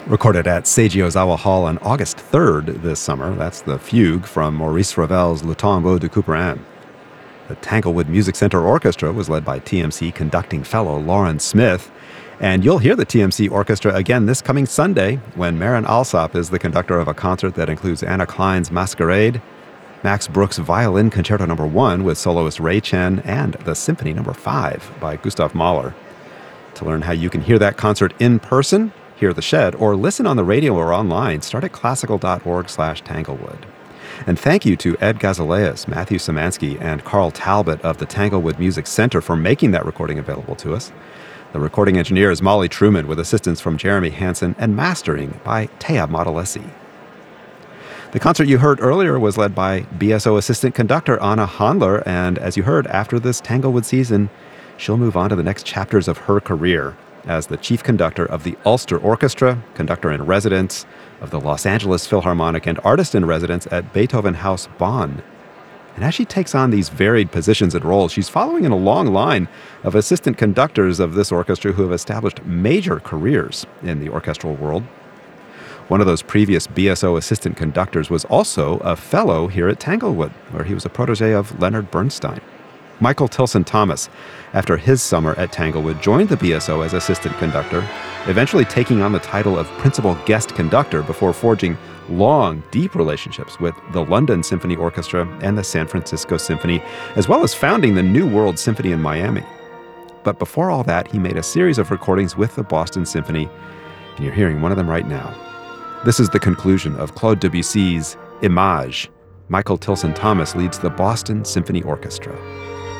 Recorded at Seiji Ozawa Hall on August 3rd this summer, that's the fugue from Maurice Ravel's Le Tombeau de Couperin. The Tanglewood Music Center Orchestra was led by TMC conducting fellow Lauren Smith. And you'll hear the TMC Orchestra again this coming Sunday when Marin Alsop is the conductor of a concert that includes Anna Klein's Masquerade, Max Bruch's Violin Concerto No. 1 with soloist Ray Chen, and the Symphony No. 5 by Gustav Mahler. To learn how you can hear that concert in person, hear the Shed, or listen on the radio or online, start at classical.org/Tanglewood. And thank you to Ed Gazaleas, Matthew Szymanski, and Carl Talbot of the Tanglewood Music Center for making that recording available to us. The recording engineer is Molly Truman with assistance from Jeremy Hansen and mastering by Taya Modalesi. The concert you heard earlier was led by BSO assistant conductor Anna Handler, and as you heard, after this Tanglewood season, she'll move on to the next chapters of her career as the chief conductor of the Ulster Orchestra, conductor in residence of the Los Angeles Philharmonic, and artist in residence at Beethoven House Bonn. And as she takes on these varied positions and roles, she's following in a long line of assistant conductors of this orchestra who have established major careers in the orchestral world. One of those previous BSO assistant conductors was also a fellow here at Tanglewood, where he was a protege of Leonard Bernstein. Michael Tilson Thomas, after his summer at Tanglewood, joined the BSO as assistant conductor, eventually taking on the title of principal guest conductor before forging long, deep relationships with the London Symphony Orchestra and the San Francisco Symphony, as well as founding the New World Symphony in Miami. But before all that, he made a series of recordings with the Boston Symphony, and you're hearing one of them right now. This is the conclusion of Claude Debussy's Image. Michael Tilson Thomas leads the Boston Symphony Orchestra.